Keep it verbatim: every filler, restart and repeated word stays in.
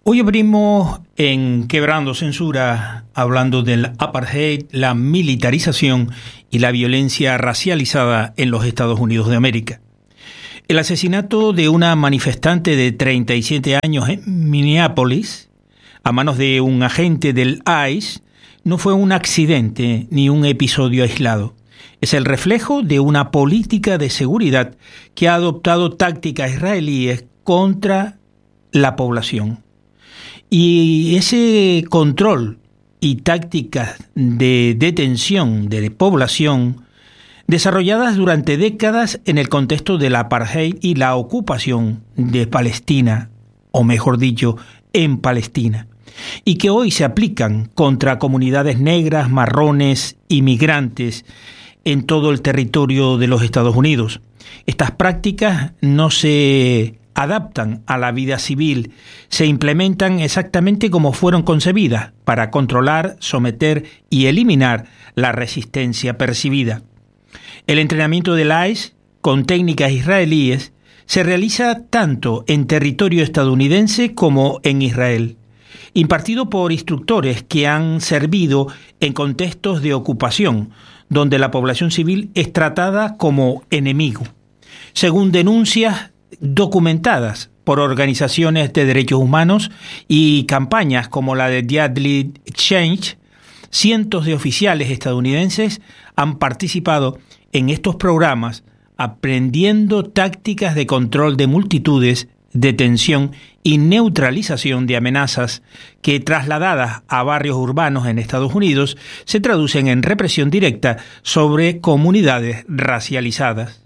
Hoy abrimos en Quebrando Censura hablando del apartheid, la militarización y la violencia racializada en los Estados Unidos de América. El asesinato de una manifestante de treinta y siete años en Minneapolis a manos de un agente del I C E no fue un accidente ni un episodio aislado. Es el reflejo de una política de seguridad que ha adoptado tácticas israelíes contra la población. Y ese control y tácticas de detención de población desarrolladas durante décadas en el contexto del apartheid y la ocupación de Palestina, o mejor dicho, en Palestina, y que hoy se aplican contra comunidades negras, marrones y migrantes en todo el territorio de los Estados Unidos. Estas prácticas no se adaptan a la vida civil, se implementan exactamente como fueron concebidas, para controlar, someter y eliminar la resistencia percibida. El entrenamiento del I C E con técnicas israelíes se realiza tanto en territorio estadounidense como en Israel, impartido por instructores que han servido en contextos de ocupación, donde la población civil es tratada como enemigo. Según denuncias documentadas por organizaciones de derechos humanos y campañas como la de Deadly Exchange, cientos de oficiales estadounidenses han participado en estos programas aprendiendo tácticas de control de multitudes, detención y neutralización de amenazas que, trasladadas a barrios urbanos en Estados Unidos, se traducen en represión directa sobre comunidades racializadas.